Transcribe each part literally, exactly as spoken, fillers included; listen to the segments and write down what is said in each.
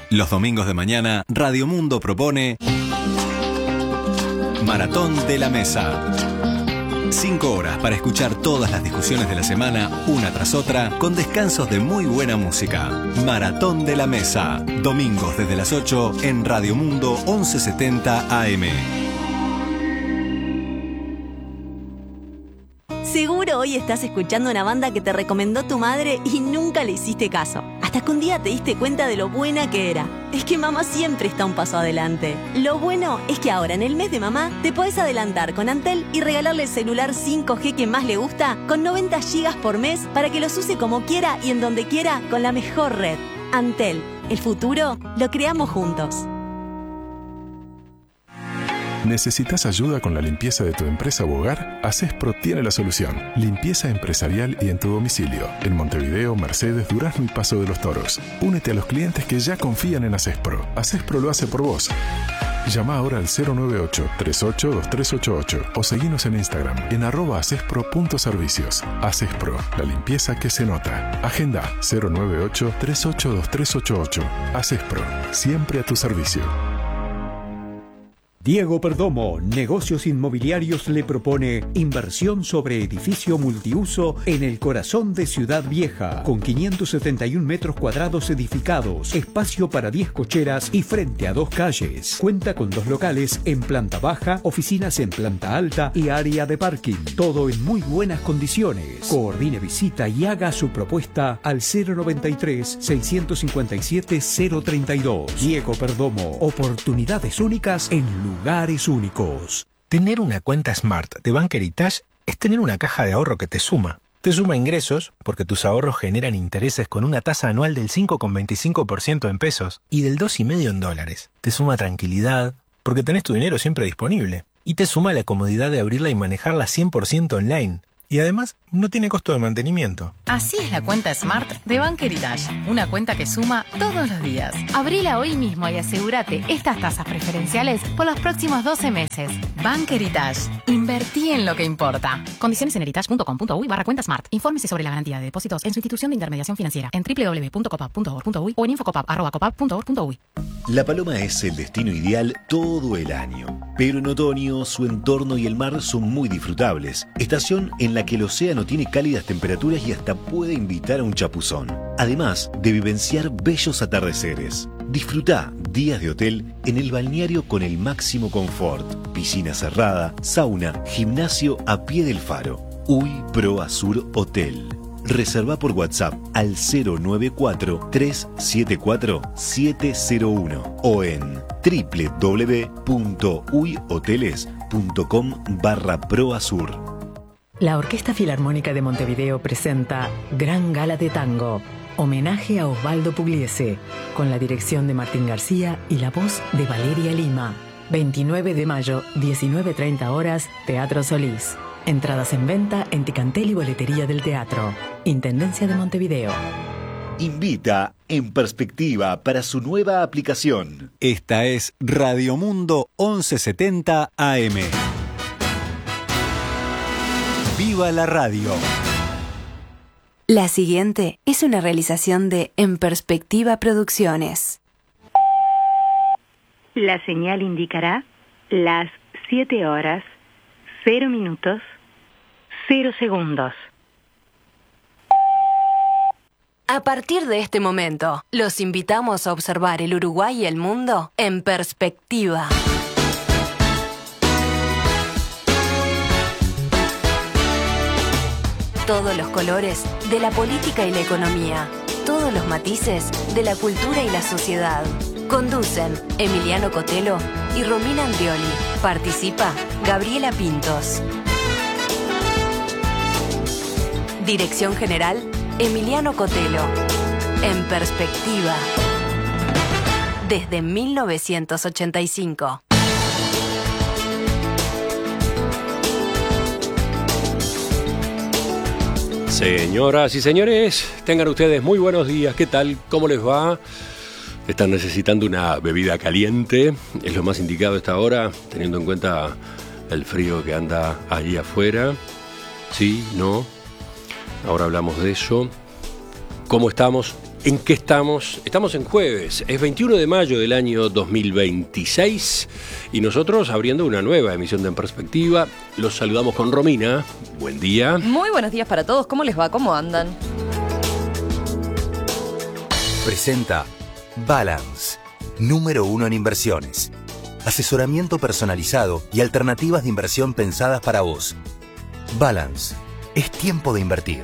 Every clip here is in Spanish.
Los domingos de mañana, Radio Mundo propone Maratón de la Mesa. Cinco horas para escuchar todas las discusiones de la semana, una tras otra, con descansos de muy buena música. Maratón de la Mesa. Domingos desde las ocho en Radio Mundo once setenta A M. Seguro hoy estás escuchando una banda que te recomendó tu madre y nunca le hiciste caso. Hasta que un día te diste cuenta de lo buena que era. Es que mamá siempre está un paso adelante. Lo bueno es que ahora en el mes de mamá te podés adelantar con Antel y regalarle el celular cinco G que más le gusta con noventa gigas por mes para que los use como quiera y en donde quiera con la mejor red. Antel, el futuro lo creamos juntos. ¿Necesitas ayuda con la limpieza de tu empresa u hogar? Acespro tiene la solución. Limpieza empresarial y en tu domicilio. En Montevideo, Mercedes, Durazno y Paso de los Toros. Únete a los clientes que ya confían en Acespro. Acespro lo hace por vos. Llama ahora al cero nueve ocho, tres ocho, dos tres ocho ocho o seguinos en Instagram en arroba acespro punto servicios. Acespro, la limpieza que se nota. Agenda cero nueve ocho, tres ocho, dos tres ocho ocho. Acespro, siempre a tu servicio. Diego Perdomo, Negocios Inmobiliarios, le propone inversión sobre edificio multiuso en el corazón de Ciudad Vieja, con quinientos setenta y un metros cuadrados edificados, espacio para diez cocheras y frente a dos calles. Cuenta con dos locales en planta baja, oficinas en planta alta y área de parking. Todo en muy buenas condiciones. Coordine visita y haga su propuesta al cero noventa y tres, seiscientos cincuenta y siete, cero treinta y dos. Diego Perdomo, oportunidades únicas en lugares únicos. Tener una cuenta Smart de Bank Heritage es tener una caja de ahorro que te suma. Te suma ingresos, porque tus ahorros generan intereses con una tasa anual del cinco coma veinticinco por ciento en pesos y del dos coma cinco por ciento en dólares. Te suma tranquilidad, porque tenés tu dinero siempre disponible. Y te suma la comodidad de abrirla y manejarla cien por ciento online. Y además, no tiene costo de mantenimiento. Así es la cuenta Smart de Bank Heritage. Una cuenta que suma todos los días. Abrila hoy mismo y asegúrate estas tasas preferenciales por los próximos doce meses. Bank Heritage. Invertí en lo que importa. Condiciones en heritage punto com punto uy barra cuenta Smart. Infórmese sobre la garantía de depósitos en su institución de intermediación financiera en doble u doble u doble u punto copap punto org punto uy o en infocopap arroba copap punto org punto uy. La Paloma es el destino ideal todo el año. Pero en otoño, su entorno y el mar son muy disfrutables. Estación en la que el océano tiene cálidas temperaturas y hasta puede invitar a un chapuzón. Además de vivenciar bellos atardeceres. Disfrutá días de hotel en el balneario con el máximo confort. Piscina cerrada, sauna, gimnasio a pie del faro. Uy Pro Azur Hotel. Reserva por WhatsApp al cero nueve cuatro, tres siete cuatro, siete cero uno o en doble u doble u doble u punto uy hoteles punto com barra proazur. La Orquesta Filarmónica de Montevideo presenta Gran Gala de Tango, homenaje a Osvaldo Pugliese, con la dirección de Martín García y la voz de Valeria Lima. veintinueve de mayo, diecinueve treinta horas, Teatro Solís. Entradas en venta en Ticantel y Boletería del Teatro. Intendencia de Montevideo. Invita En Perspectiva para su nueva aplicación. Esta es Radio Mundo once setenta A M. ¡Viva la radio! La siguiente es una realización de En Perspectiva Producciones. La señal indicará las siete horas, cero minutos, cero segundos. A partir de este momento, los invitamos a observar el Uruguay y el mundo en perspectiva. Todos los colores de la política y la economía. Todos los matices de la cultura y la sociedad. Conducen Emiliano Cotelo y Romina Andrioli. Participa Gabriela Pintos. Dirección General, Emiliano Cotelo. En perspectiva. Desde mil novecientos ochenta y cinco. Señoras y señores, tengan ustedes muy buenos días. ¿Qué tal? ¿Cómo les va? ¿Están necesitando una bebida caliente? Es lo más indicado a esta hora, teniendo en cuenta el frío que anda allí afuera. ¿Sí? ¿No? Ahora hablamos de eso. ¿Cómo estamos ¿En qué estamos? Estamos en jueves, es veintiuno de mayo del año dos mil veintiséis y nosotros abriendo una nueva emisión de En Perspectiva. Los saludamos con Romina. Buen día. Muy buenos días para todos. ¿Cómo les va? ¿Cómo andan? Presenta Balance, número uno en inversiones. Asesoramiento personalizado y alternativas de inversión pensadas para vos. Balance, es tiempo de invertir.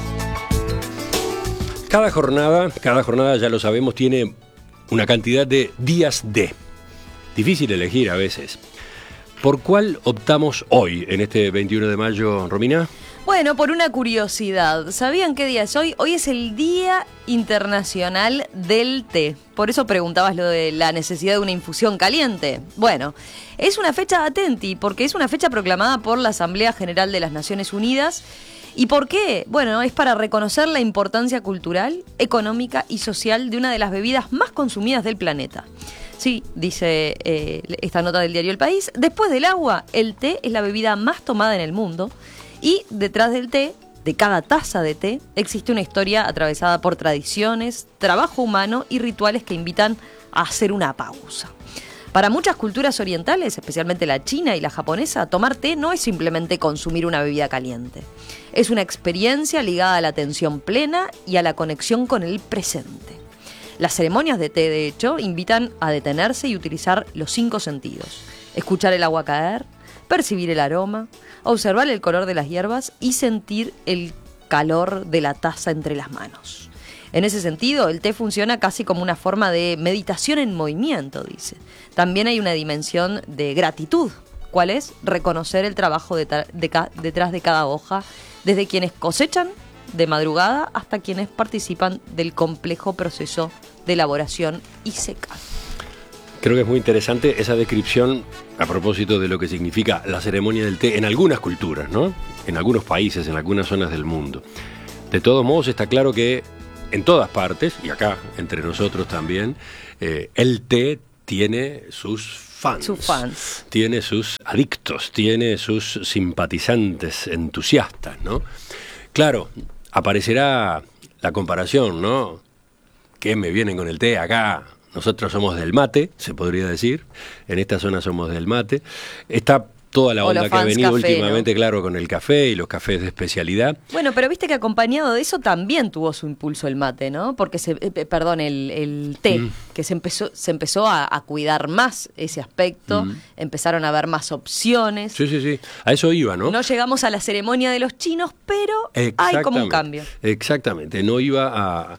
Cada jornada, cada jornada ya lo sabemos, tiene una cantidad de días de. Difícil elegir a veces. ¿Por cuál optamos hoy, en este veintiuno de mayo, Romina? Bueno, por una curiosidad. ¿Sabían qué día es hoy? Hoy es el Día Internacional del Té. Por eso preguntabas lo de la necesidad de una infusión caliente. Bueno, es una fecha atenti, porque es una fecha proclamada por la Asamblea General de las Naciones Unidas. ¿Y por qué? Bueno, es para reconocer la importancia cultural, económica y social de una de las bebidas más consumidas del planeta. Sí, dice eh, esta nota del diario El País, después del agua, el té es la bebida más tomada en el mundo y detrás del té, de cada taza de té, existe una historia atravesada por tradiciones, trabajo humano y rituales que invitan a hacer una pausa. Para muchas culturas orientales, especialmente la china y la japonesa, tomar té no es simplemente consumir una bebida caliente. Es una experiencia ligada a la atención plena y a la conexión con el presente. Las ceremonias de té, de hecho, invitan a detenerse y utilizar los cinco sentidos. Escuchar el agua caer, percibir el aroma, observar el color de las hierbas y sentir el calor de la taza entre las manos. En ese sentido, el té funciona casi como una forma de meditación en movimiento, dice. También hay una dimensión de gratitud. ¿Cuál es? Reconocer el trabajo de de ca detrás de cada hoja, desde quienes cosechan de madrugada hasta quienes participan del complejo proceso de elaboración y secado. Creo que es muy interesante esa descripción a propósito de lo que significa la ceremonia del té en algunas culturas, ¿no? En algunos países, en algunas zonas del mundo. De todos modos, está claro que en todas partes, y acá entre nosotros también, eh, el té tiene sus fans, sus fans, tiene sus adictos, tiene sus simpatizantes entusiastas, ¿no? Claro, aparecerá la comparación, ¿no? ¿Qué me vienen con el té acá? Nosotros somos del mate, se podría decir. En esta zona somos del mate. Está toda la onda que ha venido café, últimamente, ¿no? Claro, con el café y los cafés de especialidad. Bueno, pero viste que acompañado de eso también tuvo su impulso el mate, ¿no? Porque, se, eh, perdón, el, el té, mm. que se empezó se empezó a, a cuidar más ese aspecto, mm. empezaron a haber más opciones. Sí, sí, sí, a eso iba, ¿no? No llegamos a la ceremonia de los chinos, pero hay como un cambio. Exactamente, no iba a...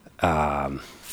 a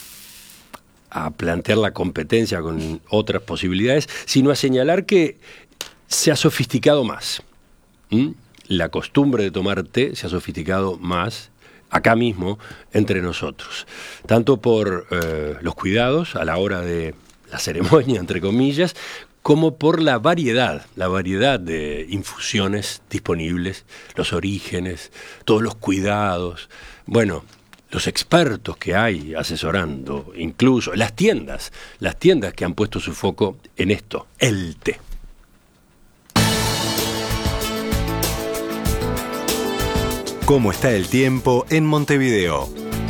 a plantear la competencia con otras posibilidades, sino a señalar que se ha sofisticado más. ¿Mm? La costumbre de tomar té se ha sofisticado más acá mismo entre nosotros. Tanto por eh, los cuidados a la hora de la ceremonia, entre comillas, como por la variedad, la variedad de infusiones disponibles, los orígenes, todos los cuidados. Bueno, los expertos que hay asesorando, incluso las tiendas, las tiendas que han puesto su foco en esto, el té. ¿Cómo está el tiempo en Montevideo?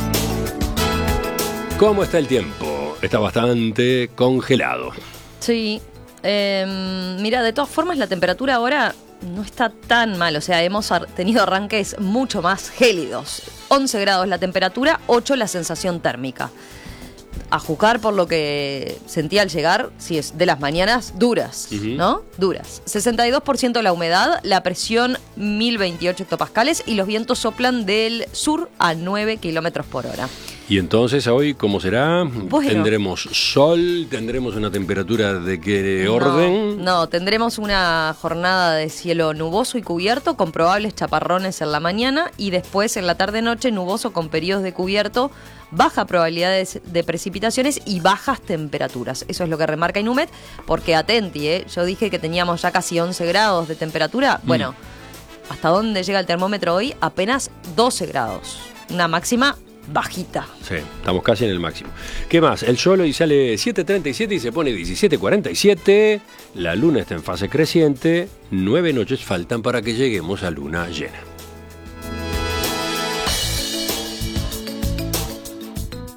¿Cómo está el tiempo? Está bastante congelado. Sí, eh, mira, de todas formas la temperatura ahora no está tan mal, o sea, hemos tenido arranques mucho más gélidos. once grados la temperatura, ocho la sensación térmica. A juzgar por lo que sentí al llegar, sí, es de las mañanas duras, uh-huh. ¿no? Duras. sesenta y dos por ciento la humedad, la presión mil veintiocho hectopascales y los vientos soplan del sur a nueve kilómetros por hora. Y entonces hoy, ¿cómo será? Bueno. ¿Tendremos sol? ¿Tendremos una temperatura de qué orden? No, no, tendremos una jornada de cielo nuboso y cubierto con probables chaparrones en la mañana y después en la tarde-noche nuboso con periodos de cubierto, baja probabilidades de precipitaciones y bajas temperaturas. Eso es lo que remarca Inumet, porque atenti, ¿eh? Yo dije que teníamos ya casi once grados de temperatura. Mm. Bueno, ¿hasta dónde llega el termómetro hoy? Apenas doce grados. Una máxima bajita. Sí, estamos casi en el máximo. ¿Qué más? El sol hoy sale siete treinta y siete y se pone diecisiete cuarenta y siete. La luna está en fase creciente. Nueve noches faltan para que lleguemos a luna llena.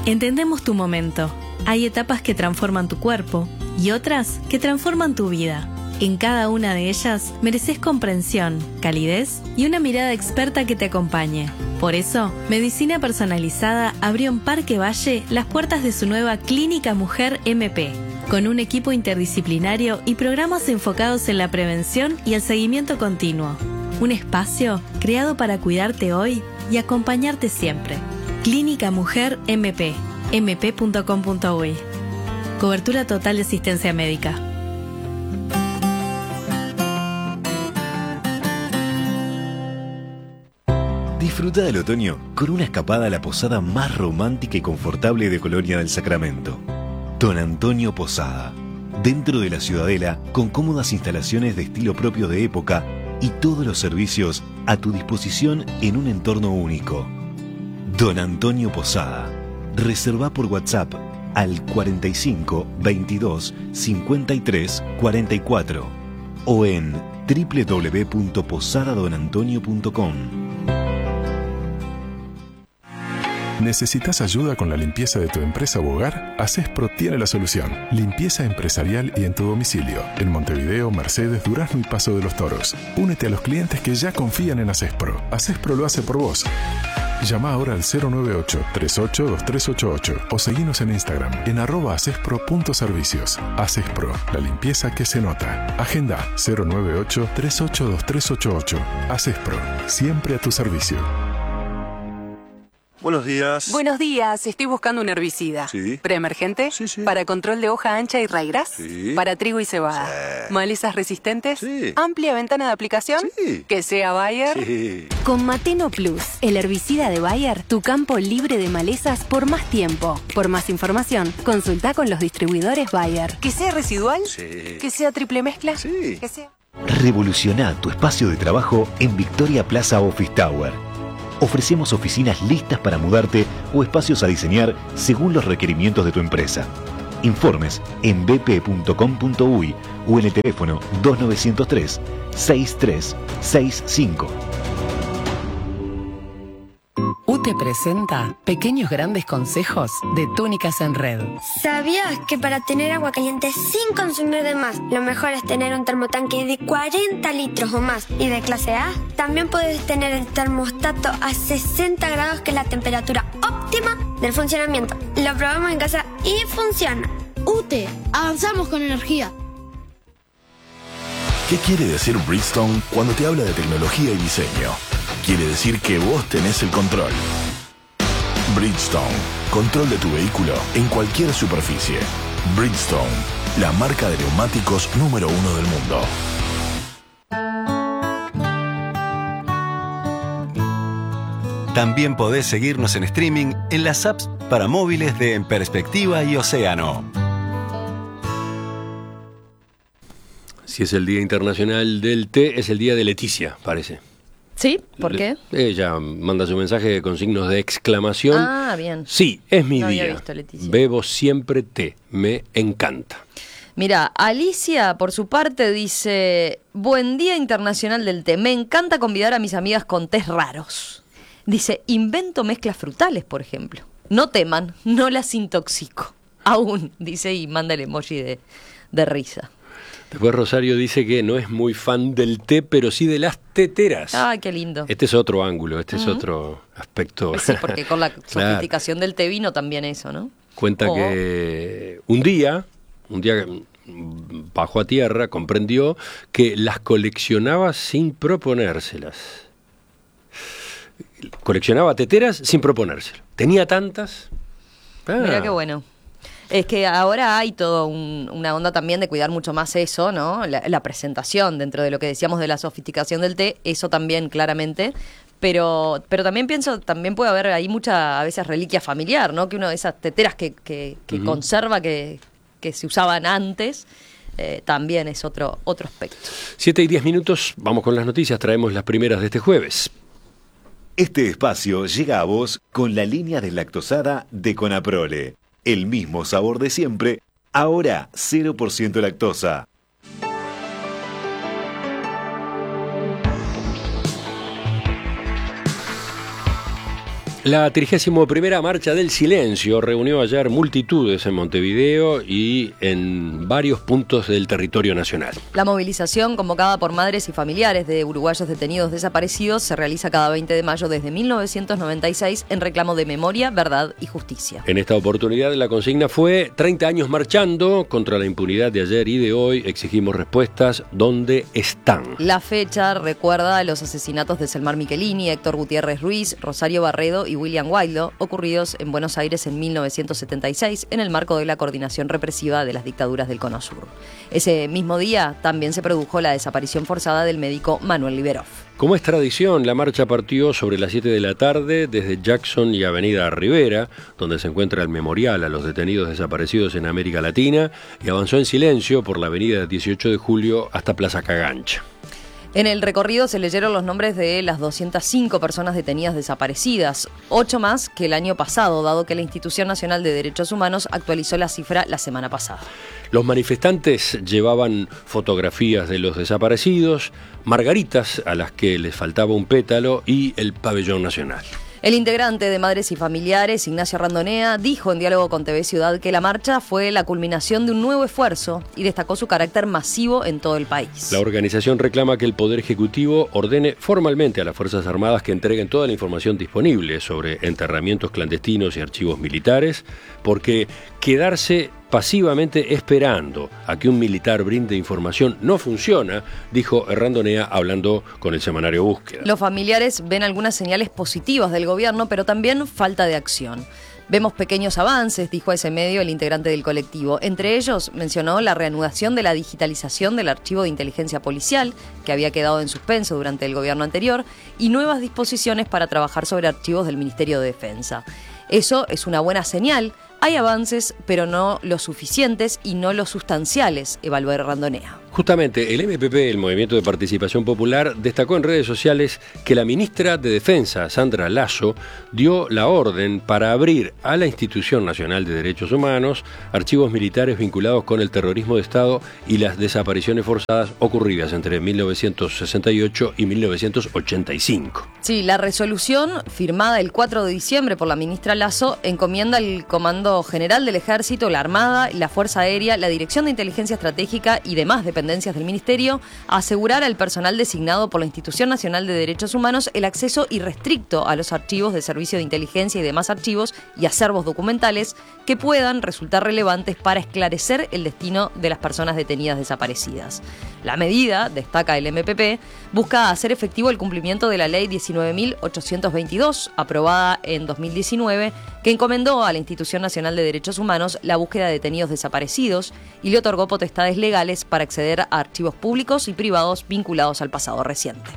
Entendemos tu momento. Hay etapas que transforman tu cuerpo y otras que transforman tu vida. En cada una de ellas mereces comprensión, calidez y una mirada experta que te acompañe. Por eso, Medicina Personalizada abrió en Parque Valle las puertas de su nueva Clínica Mujer M P, con un equipo interdisciplinario y programas enfocados en la prevención y el seguimiento continuo. Un espacio creado para cuidarte hoy y acompañarte siempre. Clínica Mujer M P, m p punto com punto uy. Cobertura total de asistencia médica. Disfruta del otoño con una escapada a la posada más romántica y confortable de Colonia del Sacramento. Don Antonio Posada. Dentro de la Ciudadela, con cómodas instalaciones de estilo propio de época y todos los servicios a tu disposición en un entorno único. Don Antonio Posada. Reserva por WhatsApp al cuarenta y cinco, veintidós, cincuenta y tres, cuarenta y cuatro o en doble u doble u doble u punto posada don antonio punto com. ¿Necesitas ayuda con la limpieza de tu empresa u hogar? Acespro tiene la solución. Limpieza empresarial y en tu domicilio. En Montevideo, Mercedes, Durazno y Paso de los Toros. Únete a los clientes que ya confían en Acespro. Acespro lo hace por vos. Llama ahora al cero nueve ocho, tres ocho, dos tres ocho ocho o seguinos en Instagram en arroba acespro punto servicios. Acespro, la limpieza que se nota. Agenda cero nueve ocho, tres ocho, dos tres ocho ocho. Acespro, siempre a tu servicio. Buenos días. Buenos días, estoy buscando un herbicida. Sí. ¿Preemergente? Sí, sí. ¿Para control de hoja ancha y raigras? Sí. ¿Para trigo y cebada? Sí. ¿Malezas resistentes? Sí. ¿Amplia ventana de aplicación? Sí. ¿Que sea Bayer? Sí. Con Mateno Plus, el herbicida de Bayer, tu campo libre de malezas por más tiempo. Por más información, consulta con los distribuidores Bayer. ¿Que sea residual? Sí. ¿Que sea triple mezcla? Sí. ¿Que sea... Revoluciona tu espacio de trabajo en Victoria Plaza Office Tower. Ofrecemos oficinas listas para mudarte o espacios a diseñar según los requerimientos de tu empresa. Informes en b p punto com punto uy o en el teléfono dos nueve cero tres, seis tres seis cinco. U T E presenta Pequeños Grandes Consejos de Túnicas en Red. ¿Sabías que para tener agua caliente sin consumir de más, lo mejor es tener un termotanque de cuarenta litros o más y de clase A? También puedes tener el termostato a sesenta grados, que es la temperatura óptima del funcionamiento. Lo probamos en casa y funciona. U T E, avanzamos con energía. ¿Qué quiere decir Bridgestone cuando te habla de tecnología y diseño? Quiere decir que vos tenés el control. Bridgestone, control de tu vehículo en cualquier superficie. Bridgestone, la marca de neumáticos número uno del mundo. También podés seguirnos en streaming en las apps para móviles de En Perspectiva y Océano. Si es el Día Internacional del Té, es el día de Leticia, parece. ¿Sí? ¿Por qué? Ella manda su mensaje con signos de exclamación. Ah, bien. Sí, es mi No había día. visto, Leticia. Bebo siempre té, me encanta. Mira, Alicia, por su parte, dice: Buen Día Internacional del Té. Me encanta convidar a mis amigas con tés raros. Dice: invento mezclas frutales, por ejemplo. No teman, no las intoxico. Aún, dice, y manda el emoji de, de risa. Después Rosario dice que no es muy fan del té, pero sí de las teteras. Ay, qué lindo. Este es otro ángulo, este Uh-huh. es otro aspecto. Pues sí, porque con la Claro. sofisticación del té vino también eso, ¿no? Cuenta Oh. que un día, un día mm, bajó a tierra, comprendió que las coleccionaba sin proponérselas. Coleccionaba teteras sin proponérselo. Tenía tantas. Ah. Mira qué bueno. Es que ahora hay toda un, una onda también de cuidar mucho más eso, ¿no? La, la presentación dentro de lo que decíamos de la sofisticación del té, eso también claramente. Pero, pero también pienso, también puede haber ahí mucha, a veces, reliquia familiar, ¿no? Que uno de esas teteras que, que, que Ujú. conserva, que, que se usaban antes, eh, también es otro, otro aspecto. Siete y diez minutos, vamos con las noticias, traemos las primeras de este jueves. Este espacio llega a vos con la línea deslactosada de Conaprole. El mismo sabor de siempre, ahora cero por ciento lactosa. La trigésima primera Marcha del Silencio reunió ayer multitudes en Montevideo y en varios puntos del territorio nacional. La movilización, convocada por madres y familiares de uruguayos detenidos desaparecidos, se realiza cada veinte de mayo desde mil novecientos noventa y seis en reclamo de memoria, verdad y justicia. En esta oportunidad la consigna fue treinta años marchando contra la impunidad de ayer y de hoy. Exigimos respuestas. ¿Dónde están? La fecha recuerda a los asesinatos de Selmar Michelini, Héctor Gutiérrez Ruiz, Rosario Barredo y William Guaidó, ocurridos en Buenos Aires en mil novecientos setenta y seis en el marco de la coordinación represiva de las dictaduras del Cono Sur. Ese mismo día también se produjo la desaparición forzada del médico Manuel Liberov. Como es tradición, la marcha partió sobre las siete de la tarde desde Jackson y Avenida Rivera, donde se encuentra el memorial a los detenidos desaparecidos en América Latina, y avanzó en silencio por la avenida dieciocho de julio hasta Plaza Cagancha. En el recorrido se leyeron los nombres de las doscientas cinco personas detenidas desaparecidas, ocho más que el año pasado, dado que la Institución Nacional de Derechos Humanos actualizó la cifra la semana pasada. Los manifestantes llevaban fotografías de los desaparecidos, margaritas a las que les faltaba un pétalo y el pabellón nacional. El integrante de Madres y Familiares, Ignacio Randonea, dijo en diálogo con T V Ciudad que la marcha fue la culminación de un nuevo esfuerzo y destacó su carácter masivo en todo el país. La organización reclama que el Poder Ejecutivo ordene formalmente a las Fuerzas Armadas que entreguen toda la información disponible sobre enterramientos clandestinos y archivos militares, porque quedarse pasivamente esperando a que un militar brinde información no funciona, dijo Randonea hablando con el semanario Búsqueda. Los familiares ven algunas señales positivas del gobierno, pero también falta de acción. Vemos pequeños avances, dijo a ese medio el integrante del colectivo. Entre ellos mencionó la reanudación de la digitalización del archivo de inteligencia policial, que había quedado en suspenso durante el gobierno anterior, y nuevas disposiciones para trabajar sobre archivos del Ministerio de Defensa. Eso es una buena señal. Hay avances, pero no los suficientes y no los sustanciales, evaluó Randonea. Justamente, el M P P, el Movimiento de Participación Popular, destacó en redes sociales que la ministra de Defensa, Sandra Lasso, dio la orden para abrir a la Institución Nacional de Derechos Humanos archivos militares vinculados con el terrorismo de Estado y las desapariciones forzadas ocurridas entre mil novecientos sesenta y ocho y mil novecientos ochenta y cinco. Sí, la resolución, firmada el cuatro de diciembre por la ministra Lasso, encomienda al Comando General del Ejército, la Armada, la Fuerza Aérea, la Dirección de Inteligencia Estratégica y demás dependencias del Ministerio a asegurar al personal designado por la Institución Nacional de Derechos Humanos el acceso irrestricto a los archivos de servicio de inteligencia y demás archivos y acervos documentales que puedan resultar relevantes para esclarecer el destino de las personas detenidas desaparecidas. La medida, destaca el M P P, busca hacer efectivo el cumplimiento de la Ley diecinueve mil ochocientos veintidós, aprobada en dos mil diecinueve, que encomendó a la Institución Nacional de Derechos Humanos la búsqueda de detenidos desaparecidos y le otorgó potestades legales para acceder a archivos públicos y privados vinculados al pasado reciente.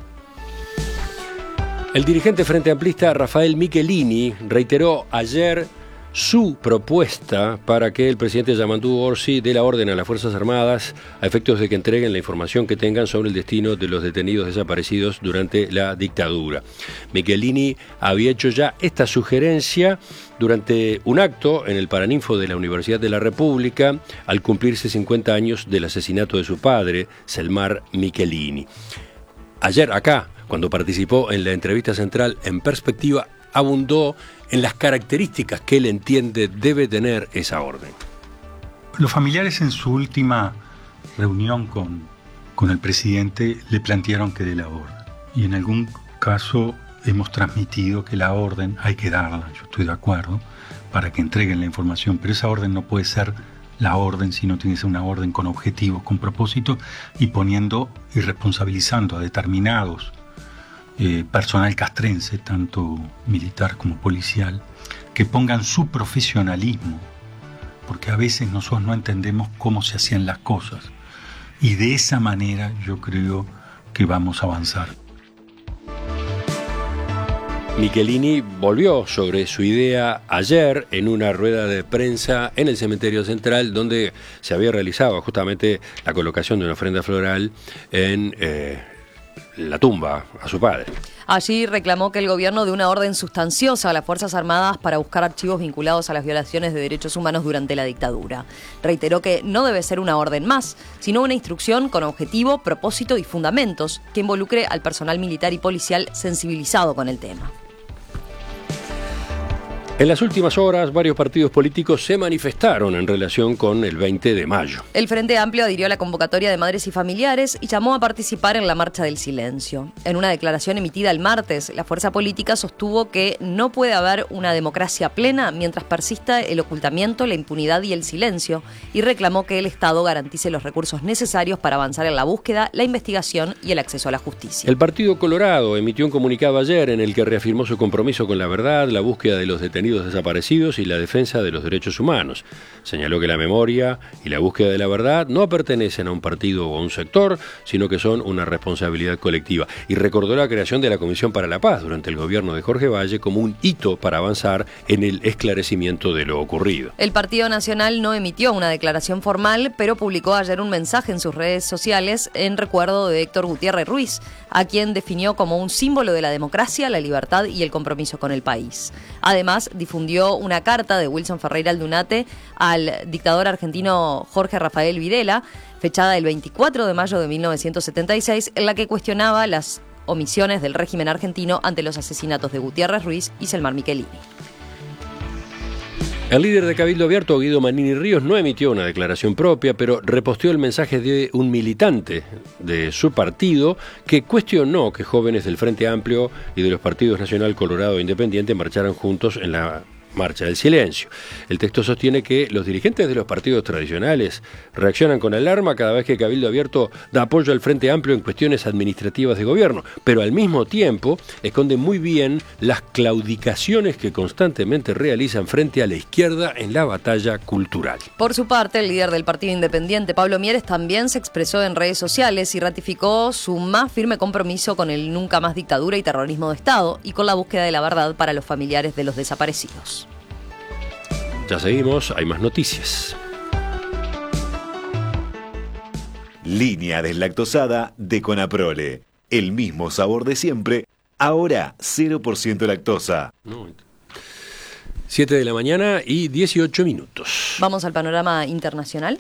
El dirigente Frente Amplista Rafael Michelini reiteró ayer su propuesta para que el presidente Yamandu Orsi dé la orden a las Fuerzas Armadas a efectos de que entreguen la información que tengan sobre el destino de los detenidos desaparecidos durante la dictadura. Michelini había hecho ya esta sugerencia durante un acto en el Paraninfo de la Universidad de la República al cumplirse cincuenta años del asesinato de su padre, Selmar Michelini. Ayer acá, cuando participó en la entrevista central En Perspectiva, abundó en las características que él entiende debe tener esa orden. Los familiares en su última reunión con, con el presidente le plantearon que dé la orden. Y en algún caso hemos transmitido que la orden hay que darla, yo estoy de acuerdo, para que entreguen la información, pero esa orden no puede ser la orden, sino tiene que ser una orden con objetivos, con propósitos y poniendo y responsabilizando a determinados Eh, personal castrense, tanto militar como policial, que pongan su profesionalismo, porque a veces nosotros no entendemos cómo se hacían las cosas, y de esa manera yo creo que vamos a avanzar. Michelini volvió sobre su idea ayer en una rueda de prensa en el Cementerio Central, donde se había realizado justamente la colocación de una ofrenda floral en eh, la tumba a su padre. Allí reclamó que el gobierno dé una orden sustanciosa a las Fuerzas Armadas para buscar archivos vinculados a las violaciones de derechos humanos durante la dictadura. Reiteró que no debe ser una orden más, sino una instrucción con objetivo, propósito y fundamentos que involucre al personal militar y policial sensibilizado con el tema. En las últimas horas, varios partidos políticos se manifestaron en relación con el veinte de mayo. El Frente Amplio adhirió a la convocatoria de madres y familiares y llamó a participar en la Marcha del Silencio. En una declaración emitida el martes, la fuerza política sostuvo que no puede haber una democracia plena mientras persista el ocultamiento, la impunidad y el silencio, y reclamó que el Estado garantice los recursos necesarios para avanzar en la búsqueda, la investigación y el acceso a la justicia. El Partido Colorado emitió un comunicado ayer en el que reafirmó su compromiso con la verdad, la búsqueda de los detenidos desaparecidos y la defensa de los derechos humanos. Señaló que la memoria y la búsqueda de la verdad no pertenecen a un partido o a un sector, sino que son una responsabilidad colectiva. Y recordó la creación de la Comisión para la Paz durante el gobierno de Jorge Valle como un hito para avanzar en el esclarecimiento de lo ocurrido. El Partido Nacional no emitió una declaración formal, pero publicó ayer un mensaje en sus redes sociales en recuerdo de Héctor Gutiérrez Ruiz, a quien definió como un símbolo de la democracia, la libertad y el compromiso con el país. Además, difundió una carta de Wilson Ferreira Aldunate al dictador argentino Jorge Rafael Videla, fechada el veinticuatro de mayo de mil novecientos setenta y seis, en la que cuestionaba las omisiones del régimen argentino ante los asesinatos de Gutiérrez Ruiz y Selmar Michelini. El líder de Cabildo Abierto, Guido Manini Ríos, no emitió una declaración propia, pero reposteó el mensaje de un militante de su partido que cuestionó que jóvenes del Frente Amplio y de los partidos Nacional, Colorado e Independiente marcharan juntos en la Marcha del Silencio. El texto sostiene que los dirigentes de los partidos tradicionales reaccionan con alarma cada vez que Cabildo Abierto da apoyo al Frente Amplio en cuestiones administrativas de gobierno, pero al mismo tiempo esconde muy bien las claudicaciones que constantemente realizan frente a la izquierda en la batalla cultural. Por su parte, el líder del Partido Independiente, Pablo Mieres, también se expresó en redes sociales y ratificó su más firme compromiso con el nunca más dictadura y terrorismo de Estado y con la búsqueda de la verdad para los familiares de los desaparecidos. Ya seguimos, hay más noticias. Línea deslactosada de Conaprole. El mismo sabor de siempre, ahora cero por ciento lactosa. siete de la mañana y dieciocho minutos. Vamos al panorama internacional.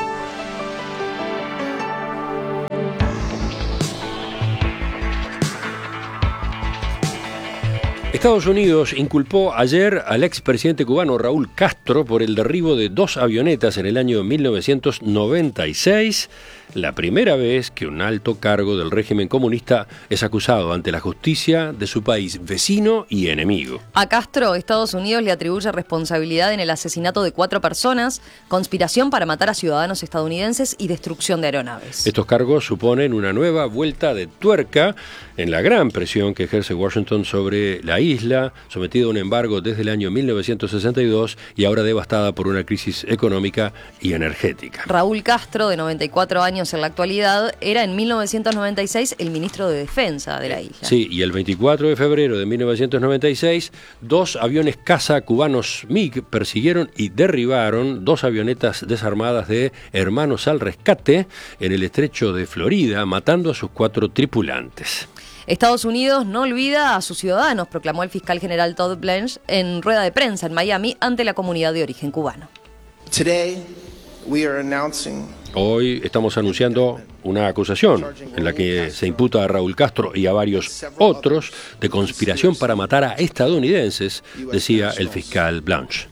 Estados Unidos inculpó ayer al expresidente cubano Raúl Castro por el derribo de dos avionetas en el año mil novecientos noventa y seis, la primera vez que un alto cargo del régimen comunista es acusado ante la justicia de su país vecino y enemigo. A Castro, Estados Unidos le atribuye responsabilidad en el asesinato de cuatro personas, conspiración para matar a ciudadanos estadounidenses y destrucción de aeronaves. Estos cargos suponen una nueva vuelta de tuerca en la gran presión que ejerce Washington sobre la isla, sometida a un embargo desde el año mil novecientos sesenta y dos y ahora devastada por una crisis económica y energética. Raúl Castro, de noventa y cuatro años en la actualidad, era en mil novecientos noventa y seis el ministro de Defensa de la isla. Sí, y el veinticuatro de febrero de mil novecientos noventa y seis, dos aviones caza cubanos MiG persiguieron y derribaron dos avionetas desarmadas de Hermanos al Rescate en el estrecho de Florida, matando a sus cuatro tripulantes. Estados Unidos no olvida a sus ciudadanos, proclamó el fiscal general Todd Blanche en rueda de prensa en Miami ante la comunidad de origen cubano. Today, we are announcing Hoy estamos anunciando una acusación en la que se imputa a Raúl Castro y a varios otros de conspiración para matar a estadounidenses, decía el fiscal Blanche.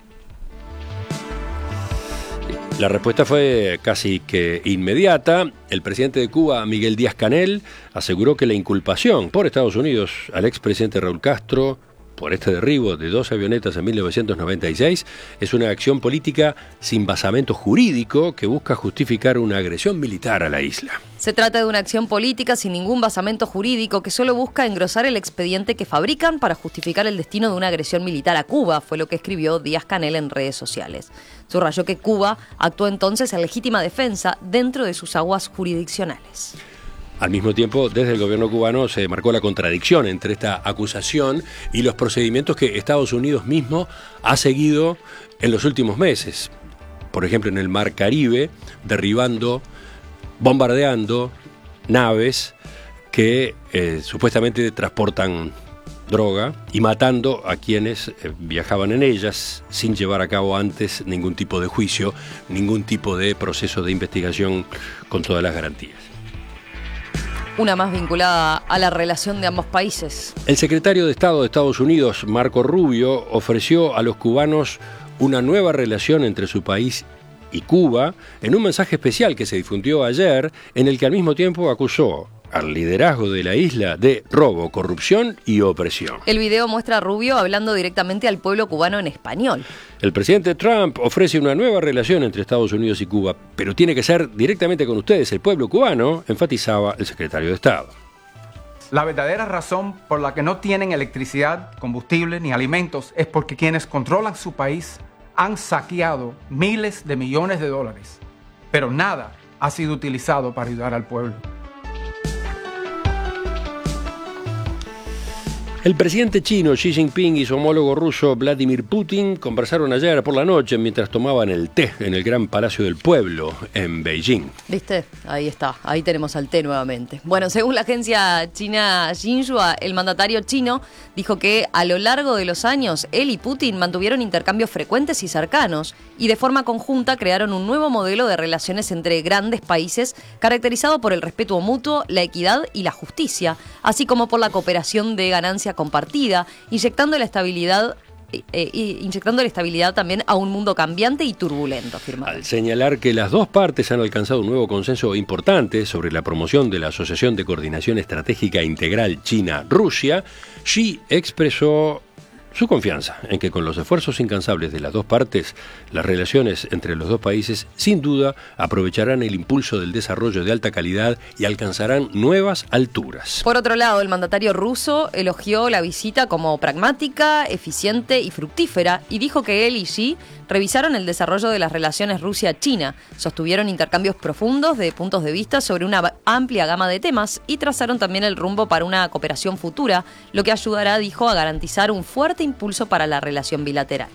La respuesta fue casi que inmediata. El presidente de Cuba, Miguel Díaz-Canel, aseguró que la inculpación por Estados Unidos al expresidente Raúl Castro por este derribo de dos avionetas en mil novecientos noventa y seis es una acción política sin basamento jurídico que busca justificar una agresión militar a la isla. Se trata de una acción política sin ningún basamento jurídico que solo busca engrosar el expediente que fabrican para justificar el destino de una agresión militar a Cuba, fue lo que escribió Díaz-Canel en redes sociales. Subrayó que Cuba actuó entonces en legítima defensa dentro de sus aguas jurisdiccionales. Al mismo tiempo, desde el gobierno cubano se marcó la contradicción entre esta acusación y los procedimientos que Estados Unidos mismo ha seguido en los últimos meses. Por ejemplo, en el Mar Caribe, derribando, bombardeando naves que eh, supuestamente transportan droga y matando a quienes eh, viajaban en ellas sin llevar a cabo antes ningún tipo de juicio, ningún tipo de proceso de investigación con todas las garantías. Una más vinculada a la relación de ambos países. El secretario de Estado de Estados Unidos, Marco Rubio, ofreció a los cubanos una nueva relación entre su país y Cuba en un mensaje especial que se difundió ayer, en el que al mismo tiempo acusó al liderazgo de la isla de robo, corrupción y opresión. El video muestra a Rubio hablando directamente al pueblo cubano en español. El presidente Trump ofrece una nueva relación entre Estados Unidos y Cuba, pero tiene que ser directamente con ustedes, el pueblo cubano, enfatizaba el secretario de Estado. La verdadera razón por la que no tienen electricidad, combustible ni alimentos es porque quienes controlan su país han saqueado miles de millones de dólares, pero nada ha sido utilizado para ayudar al pueblo. El presidente chino Xi Jinping y su homólogo ruso Vladimir Putin conversaron ayer por la noche mientras tomaban el té en el Gran Palacio del Pueblo en Beijing. ¿Viste? Ahí está, ahí tenemos al té nuevamente. Bueno, según la agencia china Xinhua, el mandatario chino dijo que a lo largo de los años él y Putin mantuvieron intercambios frecuentes y cercanos y de forma conjunta crearon un nuevo modelo de relaciones entre grandes países caracterizado por el respeto mutuo, la equidad y la justicia, así como por la cooperación de ganancia compartida, inyectando la estabilidad eh, inyectando la estabilidad también a un mundo cambiante y turbulento, afirmaron. Al señalar que las dos partes han alcanzado un nuevo consenso importante sobre la promoción de la Asociación de Coordinación Estratégica Integral China-Rusia, Xi expresó su confianza en que con los esfuerzos incansables de las dos partes, las relaciones entre los dos países sin duda aprovecharán el impulso del desarrollo de alta calidad y alcanzarán nuevas alturas. Por otro lado, el mandatario ruso elogió la visita como pragmática, eficiente y fructífera y dijo que él y Xi revisaron el desarrollo de las relaciones Rusia-China, sostuvieron intercambios profundos de puntos de vista sobre una amplia gama de temas y trazaron también el rumbo para una cooperación futura, lo que ayudará, dijo, a garantizar un fuerte impulso para la relación bilateral.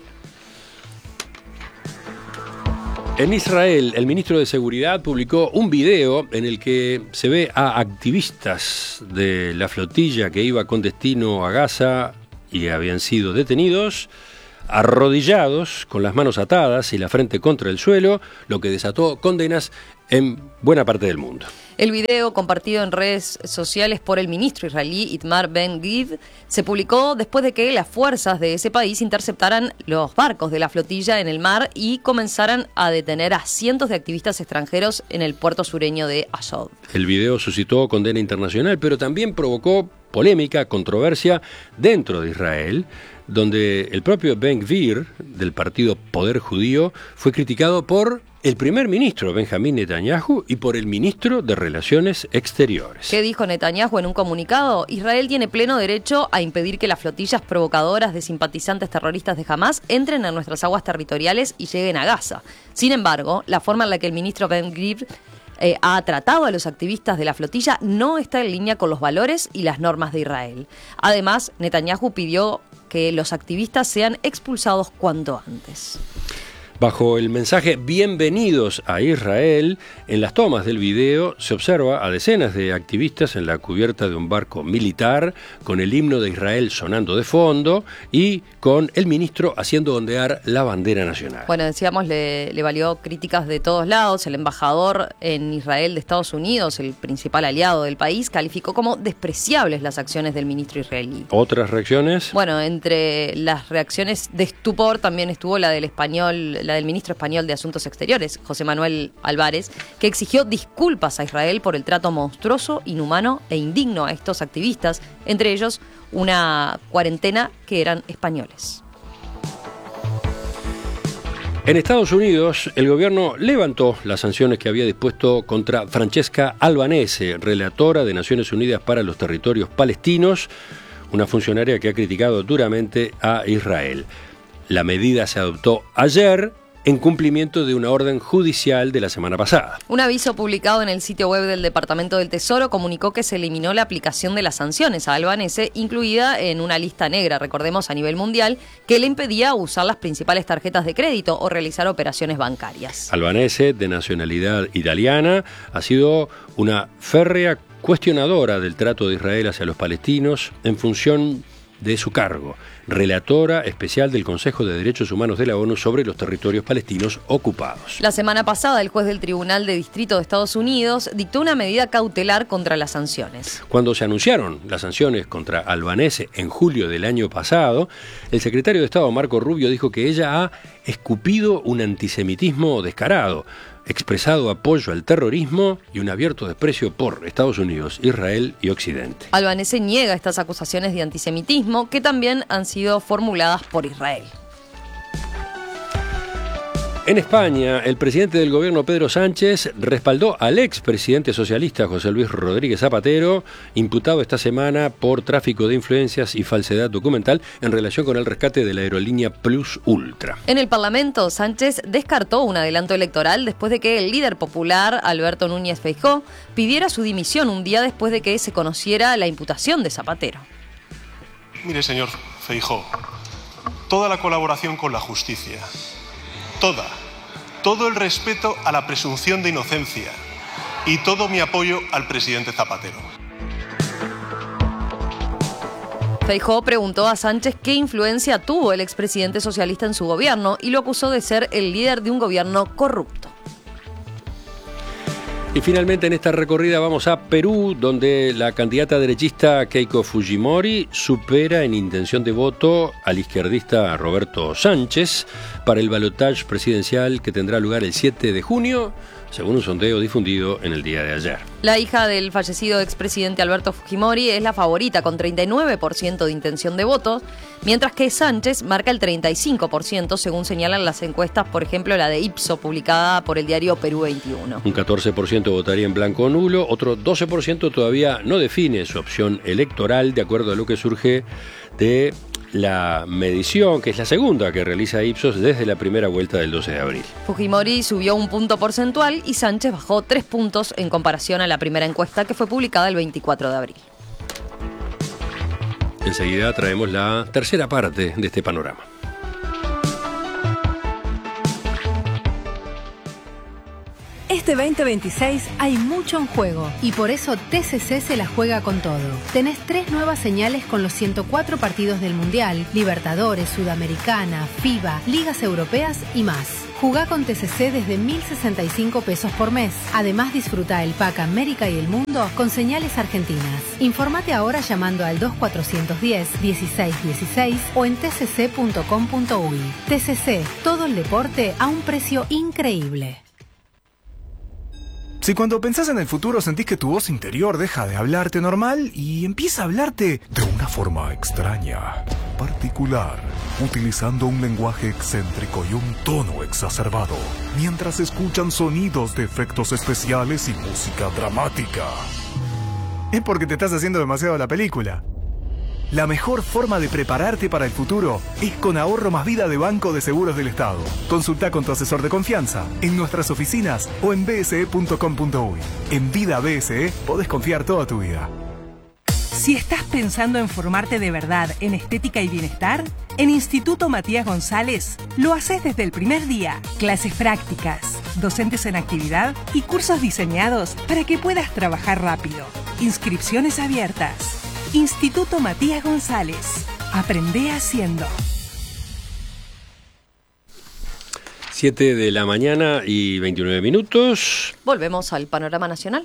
En Israel, el ministro de Seguridad publicó un video en el que se ve a activistas de la flotilla que iba con destino a Gaza y habían sido detenidos, arrodillados, con las manos atadas y la frente contra el suelo, lo que desató condenas en buena parte del mundo. El video, compartido en redes sociales por el ministro israelí Itamar Ben-Gvir, se publicó después de que las fuerzas de ese país interceptaran los barcos de la flotilla en el mar y comenzaran a detener a cientos de activistas extranjeros en el puerto sureño de Ashdod. El video suscitó condena internacional, pero también provocó polémica, controversia dentro de Israel, donde el propio Ben-Gvir, del partido Poder Judío, fue criticado por el primer ministro Benjamín Netanyahu y por el ministro de Relaciones Exteriores. ¿Qué dijo Netanyahu en un comunicado? Israel tiene pleno derecho a impedir que las flotillas provocadoras de simpatizantes terroristas de Hamás entren a nuestras aguas territoriales y lleguen a Gaza. Sin embargo, la forma en la que el ministro Ben-Gvir Eh, ha tratado a los activistas de la flotilla no está en línea con los valores y las normas de Israel. Además, Netanyahu pidió que los activistas sean expulsados cuanto antes. Bajo el mensaje "Bienvenidos a Israel", en las tomas del video se observa a decenas de activistas en la cubierta de un barco militar, con el himno de Israel sonando de fondo y con el ministro haciendo ondear la bandera nacional. Bueno, decíamos, le, le valió críticas de todos lados. El embajador en Israel de Estados Unidos, el principal aliado del país, calificó como despreciables las acciones del ministro israelí. ¿Otras reacciones? Bueno, entre las reacciones de estupor también estuvo la del español, la del ministro español de Asuntos Exteriores, José Manuel Álvarez, que exigió disculpas a Israel por el trato monstruoso, inhumano e indigno a estos activistas, entre ellos una cuarentena que eran españoles. En Estados Unidos, el gobierno levantó las sanciones que había dispuesto contra Francesca Albanese, relatora de Naciones Unidas para los Territorios Palestinos, una funcionaria que ha criticado duramente a Israel. La medida se adoptó ayer en cumplimiento de una orden judicial de la semana pasada. Un aviso publicado en el sitio web del Departamento del Tesoro comunicó que se eliminó la aplicación de las sanciones a Albanese, incluida en una lista negra, recordemos, a nivel mundial, que le impedía usar las principales tarjetas de crédito o realizar operaciones bancarias. Albanese, de nacionalidad italiana, ha sido una férrea cuestionadora del trato de Israel hacia los palestinos en función de su cargo. relatora especial del Consejo de Derechos Humanos de la ONU sobre los territorios palestinos ocupados. La semana pasada, el juez del Tribunal de Distrito de Estados Unidos dictó una medida cautelar contra las sanciones. Cuando se anunciaron las sanciones contra Albanese en julio del año pasado, el secretario de Estado Marco Rubio dijo que ella ha escupido un antisemitismo descarado, expresado apoyo al terrorismo y un abierto desprecio por Estados Unidos, Israel y Occidente. Albanese niega estas acusaciones de antisemitismo que también han sido formuladas por Israel. En España, el presidente del gobierno Pedro Sánchez respaldó al expresidente socialista José Luis Rodríguez Zapatero, imputado esta semana por tráfico de influencias y falsedad documental en relación con el rescate de la aerolínea Plus Ultra. En el Parlamento, Sánchez descartó un adelanto electoral después de que el líder popular, Alberto Núñez Feijóo, pidiera su dimisión un día después de que se conociera la imputación de Zapatero. Mire, señor Feijóo, toda la colaboración con la justicia, toda, todo el respeto a la presunción de inocencia y todo mi apoyo al presidente Zapatero. Feijóo preguntó a Sánchez qué influencia tuvo el expresidente socialista en su gobierno y lo acusó de ser el líder de un gobierno corrupto. Y finalmente en esta recorrida vamos a Perú, donde la candidata derechista Keiko Fujimori supera en intención de voto al izquierdista Roberto Sánchez para el balotaje presidencial que tendrá lugar el siete de junio, según un sondeo difundido en el día de ayer. La hija del fallecido expresidente Alberto Fujimori es la favorita con treinta y nueve por ciento de intención de votos, mientras que Sánchez marca el treinta y cinco por ciento, según señalan las encuestas, por ejemplo la de Ipsos, publicada por el diario Perú veintiuno. Un catorce por ciento votaría en blanco o nulo, otro doce por ciento todavía no define su opción electoral, de acuerdo a lo que surge de la medición, que es la segunda que realiza Ipsos desde la primera vuelta del doce de abril. Fujimori subió un punto porcentual y Sánchez bajó tres puntos en comparación a la primera encuesta que fue publicada el veinticuatro de abril. Enseguida traemos la tercera parte de este panorama. Este veinte veintiséis hay mucho en juego y por eso T C C se la juega con todo. Tenés tres nuevas señales con los ciento cuatro partidos del Mundial, Libertadores, Sudamericana, FIBA, Ligas Europeas y más. Jugá con T C C desde mil sesenta y cinco pesos por mes. Además disfruta el pack América y el Mundo con señales argentinas. Informate ahora llamando al dos cuatrocientos diez, dieciséis dieciséis o en t c c punto com punto u y. T C C, todo el deporte a un precio increíble. Si cuando pensás en el futuro sentís que tu voz interior deja de hablarte normal y empieza a hablarte de una forma extraña, particular, utilizando un lenguaje excéntrico y un tono exacerbado, mientras escuchan sonidos de efectos especiales y música dramática, es porque te estás haciendo demasiado la película. La mejor forma de prepararte para el futuro es con Ahorro Más Vida de Banco de Seguros del Estado. Consulta con tu asesor de confianza en nuestras oficinas o en b s e punto com punto u y. En Vida B S E podés confiar toda tu vida. Si estás pensando en formarte de verdad en estética y bienestar, en Instituto Matías González lo haces desde el primer día. Clases prácticas, docentes en actividad y cursos diseñados para que puedas trabajar rápido. Inscripciones abiertas. Instituto Matías González. Aprende haciendo. siete de la mañana y veintinueve minutos. Volvemos al panorama nacional.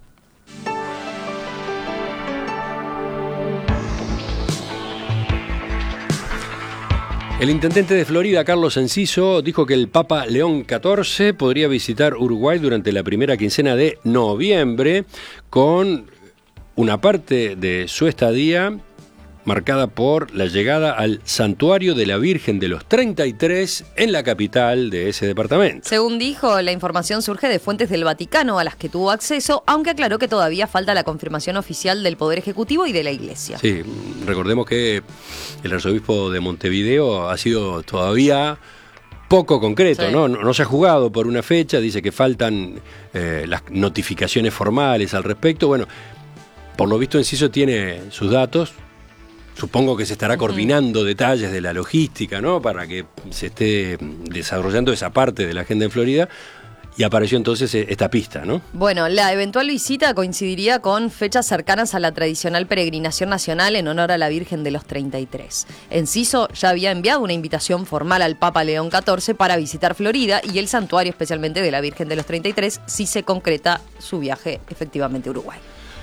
El intendente de Florida, Carlos Enciso, dijo que el Papa León catorce podría visitar Uruguay durante la primera quincena de noviembre, con una parte de su estadía marcada por la llegada al Santuario de la Virgen de los treinta y tres en la capital de ese departamento. Según dijo, la información surge de fuentes del Vaticano a las que tuvo acceso, aunque aclaró que todavía falta la confirmación oficial del Poder Ejecutivo y de la Iglesia. Sí, recordemos que el arzobispo de Montevideo ha sido todavía poco concreto, sí. ¿no? No, no se ha jugado por una fecha, dice que faltan eh, las notificaciones formales al respecto. Bueno, por lo visto Enciso tiene sus datos. Supongo que se estará coordinando uh-huh. detalles de la logística, ¿no? Para que se esté desarrollando esa parte de la agenda en Florida. Y apareció entonces esta pista, ¿no? Bueno, la eventual visita coincidiría con fechas cercanas a la tradicional peregrinación nacional en honor a la Virgen de los treinta y tres. Enciso ya había enviado una invitación formal al Papa León catorce para visitar Florida y el santuario especialmente de la Virgen de los treinta y tres si se concreta su viaje efectivamente a Uruguay.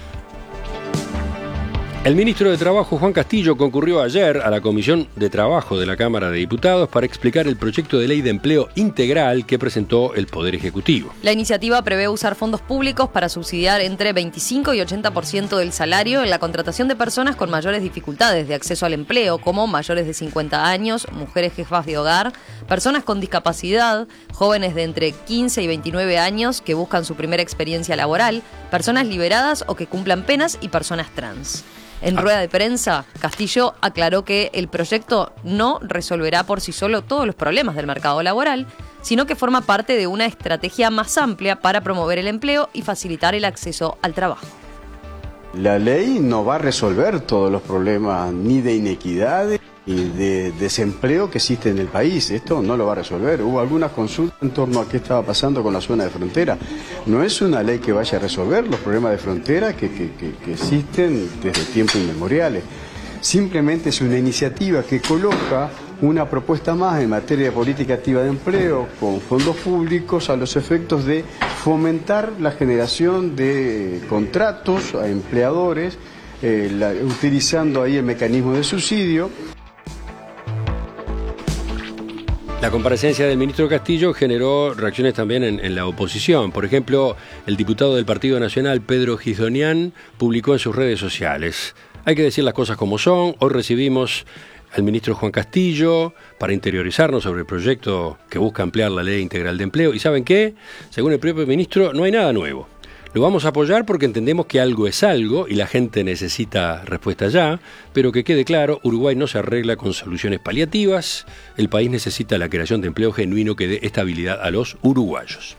El ministro de Trabajo, Juan Castillo, concurrió ayer a la Comisión de Trabajo de la Cámara de Diputados para explicar el proyecto de ley de empleo integral que presentó el Poder Ejecutivo. La iniciativa prevé usar fondos públicos para subsidiar entre veinticinco y ochenta por ciento del salario en la contratación de personas con mayores dificultades de acceso al empleo, como mayores de cincuenta años, mujeres jefas de hogar, personas con discapacidad, jóvenes de entre quince y veintinueve años que buscan su primera experiencia laboral, personas liberadas o que cumplan penas y personas trans. En rueda de prensa, Castillo aclaró que el proyecto no resolverá por sí solo todos los problemas del mercado laboral, sino que forma parte de una estrategia más amplia para promover el empleo y facilitar el acceso al trabajo. La ley no va a resolver todos los problemas ni de inequidad y de desempleo que existe en el país. Esto no lo va a resolver. Hubo algunas consultas en torno a qué estaba pasando con la zona de frontera. No es una ley que vaya a resolver los problemas de frontera que, que, que, que existen desde tiempos inmemoriales. Simplemente es una iniciativa que coloca una propuesta más en materia de política activa de empleo con fondos públicos a los efectos de fomentar la generación de contratos a empleadores, eh, la, utilizando ahí el mecanismo de subsidio. La comparecencia del ministro Castillo generó reacciones también en, en la oposición. Por ejemplo, el diputado del Partido Nacional, Pedro Gisdonian, publicó en sus redes sociales: hay que decir las cosas como son. Hoy recibimos al ministro Juan Castillo para interiorizarnos sobre el proyecto que busca ampliar la ley integral de empleo. ¿Y saben qué? Según el propio ministro, no hay nada nuevo. Lo vamos a apoyar porque entendemos que algo es algo y la gente necesita respuesta ya, pero que quede claro, Uruguay no se arregla con soluciones paliativas, el país necesita la creación de empleo genuino que dé estabilidad a los uruguayos.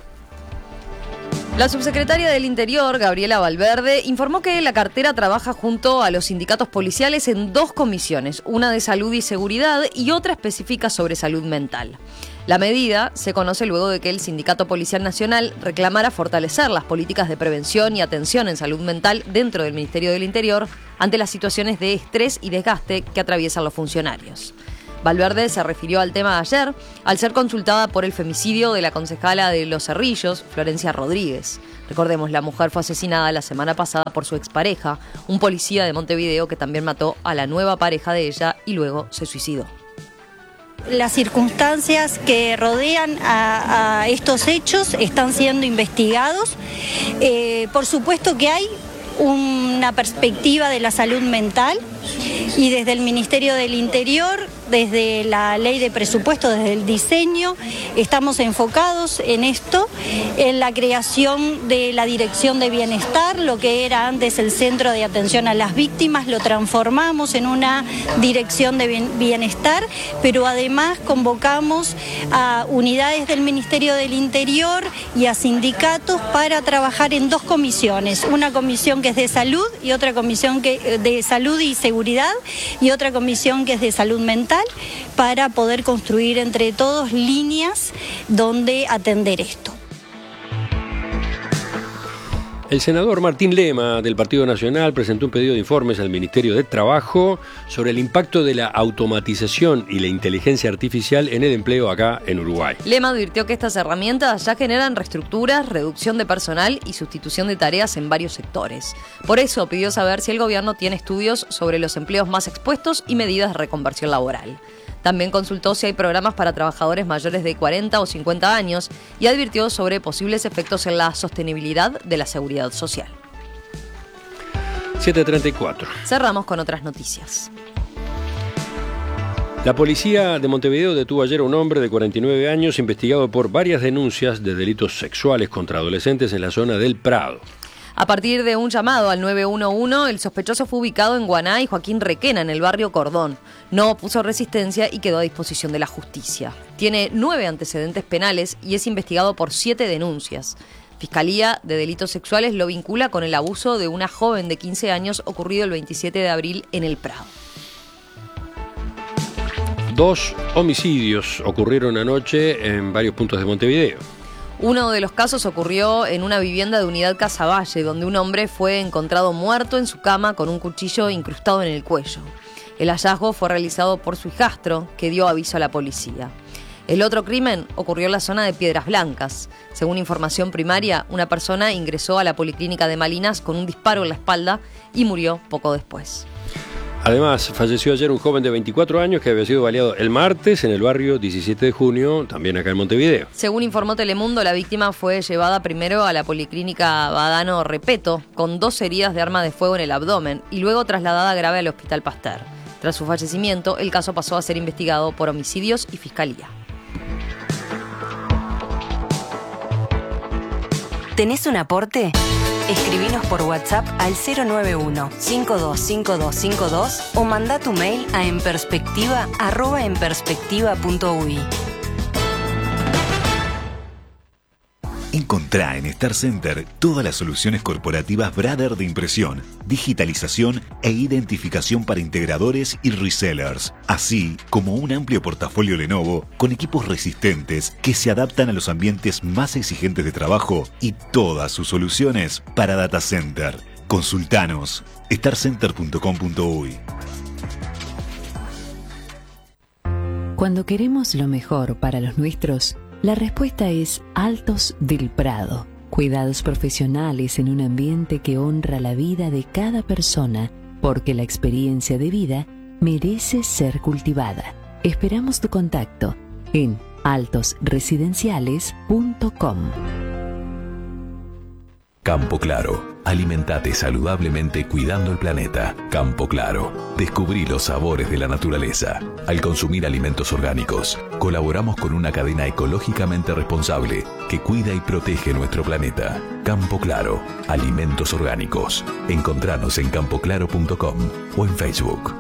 La subsecretaria del Interior, Gabriela Valverde, informó que la cartera trabaja junto a los sindicatos policiales en dos comisiones, una de salud y seguridad y otra específica sobre salud mental. La medida se conoce luego de que el Sindicato Policial Nacional reclamara fortalecer las políticas de prevención y atención en salud mental dentro del Ministerio del Interior ante las situaciones de estrés y desgaste que atraviesan los funcionarios. Valverde se refirió al tema ayer al ser consultada por el femicidio de la concejala de Los Cerrillos, Florencia Rodríguez. Recordemos, la mujer fue asesinada la semana pasada por su expareja, un policía de Montevideo que también mató a la nueva pareja de ella y luego se suicidó. Las circunstancias que rodean a, a estos hechos están siendo investigados. Eh, por supuesto que hay una perspectiva de la salud mental y desde el Ministerio del Interior, desde la ley de presupuesto, desde el diseño, estamos enfocados en esto, en la creación de la Dirección de Bienestar, lo que era antes el Centro de Atención a las Víctimas, lo transformamos en una Dirección de Bienestar, pero además convocamos a unidades del Ministerio del Interior y a sindicatos para trabajar en dos comisiones, una comisión que es de salud y otra comisión que de salud y seguridad y otra comisión que es de salud mental, para poder construir entre todos líneas donde atender esto. El senador Martín Lema, del Partido Nacional, presentó un pedido de informes al Ministerio de Trabajo sobre el impacto de la automatización y la inteligencia artificial en el empleo acá en Uruguay. Lema advirtió que estas herramientas ya generan reestructuras, reducción de personal y sustitución de tareas en varios sectores. Por eso pidió saber si el gobierno tiene estudios sobre los empleos más expuestos y medidas de reconversión laboral. También consultó si hay programas para trabajadores mayores de cuarenta o cincuenta años y advirtió sobre posibles efectos en la sostenibilidad de la seguridad social. siete treinta y cuatro. Cerramos con otras noticias. La policía de Montevideo detuvo ayer a un hombre de cuarenta y nueve años investigado por varias denuncias de delitos sexuales contra adolescentes en la zona del Prado. A partir de un llamado al nueve uno uno, el sospechoso fue ubicado en Guaná y Joaquín Requena, en el barrio Cordón. No opuso resistencia y quedó a disposición de la justicia. Tiene nueve antecedentes penales y es investigado por siete denuncias. Fiscalía de Delitos Sexuales lo vincula con el abuso de una joven de quince años ocurrido el veintisiete de abril en el Prado. Dos homicidios ocurrieron anoche en varios puntos de Montevideo. Uno de los casos ocurrió en una vivienda de Unidad Casaballe, donde un hombre fue encontrado muerto en su cama con un cuchillo incrustado en el cuello. El hallazgo fue realizado por su hijastro, que dio aviso a la policía. El otro crimen ocurrió en la zona de Piedras Blancas. Según información primaria, una persona ingresó a la policlínica de Malinas con un disparo en la espalda y murió poco después. Además, falleció ayer un joven de veinticuatro años que había sido baleado el martes en el barrio diecisiete de junio, también acá en Montevideo. Según informó Telemundo, la víctima fue llevada primero a la policlínica Badano Repeto con dos heridas de arma de fuego en el abdomen y luego trasladada grave al Hospital Pasteur. Tras su fallecimiento, el caso pasó a ser investigado por homicidios y fiscalía. ¿Tenés un aporte? Escribinos por WhatsApp al cero nueve uno, cinco dos cinco dos cinco dos o manda tu mail a enperspectiva arroba enperspectiva punto uy. Encontrá en Star Center todas las soluciones corporativas Brother de impresión, digitalización e identificación para integradores y resellers, así como un amplio portafolio Lenovo con equipos resistentes que se adaptan a los ambientes más exigentes de trabajo y todas sus soluciones para data center. Consultanos star center punto com punto uy. Cuando queremos lo mejor para los nuestros, la respuesta es Altos del Prado. Cuidados profesionales en un ambiente que honra la vida de cada persona, porque la experiencia de vida merece ser cultivada. Esperamos tu contacto en altos residenciales punto com. Campo Claro. Alimentate saludablemente cuidando el planeta. Campo Claro. Descubrí los sabores de la naturaleza. Al consumir alimentos orgánicos, colaboramos con una cadena ecológicamente responsable que cuida y protege nuestro planeta. Campo Claro. Alimentos orgánicos. Encontranos en campo claro punto com o en Facebook.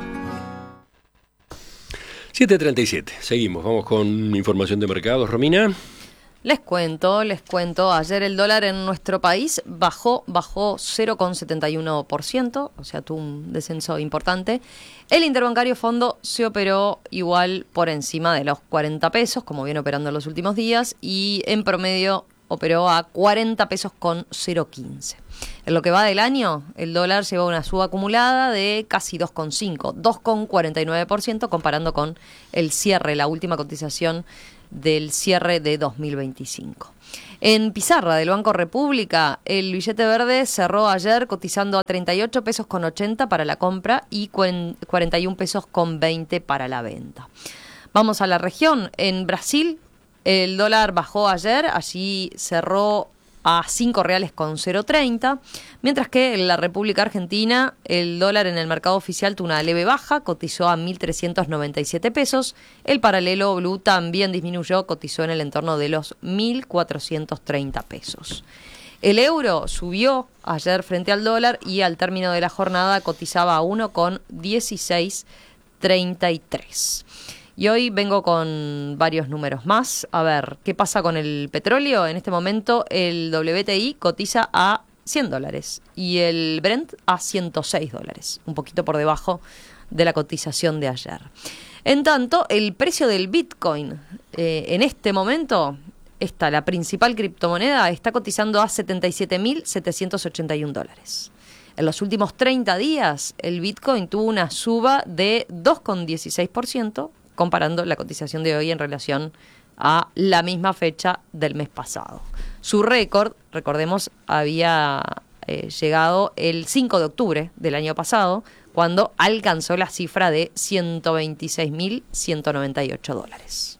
siete treinta y siete. Seguimos. Vamos con información de mercados. Romina. Les cuento, les cuento, ayer el dólar en nuestro país bajó, bajó cero coma setenta y uno por ciento, o sea, tuvo un descenso importante. El interbancario fondo se operó igual por encima de los cuarenta pesos, como viene operando en los últimos días, y en promedio operó a cuarenta pesos con cero quince. En lo que va del año, el dólar lleva una suba acumulada de casi dos coma cinco, dos coma cuarenta y nueve por ciento, comparando con el cierre, la última cotización del cierre de dos mil veinticinco. En pizarra del Banco República, el billete verde cerró ayer cotizando a treinta y ocho pesos con ochenta para la compra y cuarenta y un pesos con veinte para la venta. Vamos a la región. En Brasil, el dólar bajó ayer, allí cerró a cinco reales con cero treinta, mientras que en la República Argentina el dólar en el mercado oficial tuvo una leve baja, cotizó a mil trescientos noventa y siete pesos, el paralelo blue también disminuyó, cotizó en el entorno de los mil cuatrocientos treinta pesos. El euro subió ayer frente al dólar y al término de la jornada cotizaba a uno con dieciséis treinta y tres. Y hoy vengo con varios números más. A ver, ¿qué pasa con el petróleo? En este momento el W T I cotiza a cien dólares y el Brent a ciento seis dólares, un poquito por debajo de la cotización de ayer. En tanto, el precio del Bitcoin eh, en este momento, esta, la principal criptomoneda, está cotizando a setenta y siete mil setecientos ochenta y un dólares. En los últimos treinta días, el Bitcoin tuvo una suba de dos coma dieciséis por ciento, comparando la cotización de hoy en relación a la misma fecha del mes pasado. Su récord, recordemos, había eh, llegado el cinco de octubre del año pasado, cuando alcanzó la cifra de ciento veintiséis mil ciento noventa y ocho dólares.